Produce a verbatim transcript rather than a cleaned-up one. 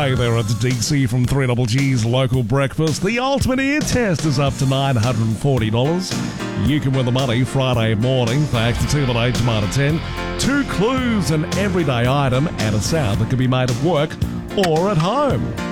Hey there, it's D C from three G G's Local Breakfast. The Ultimate Ear Test is up to nine hundred forty dollars. You can win the money Friday morning thanks to two eight Tomato ten. Two clues, an everyday item, and a sound that can be made at work or at home.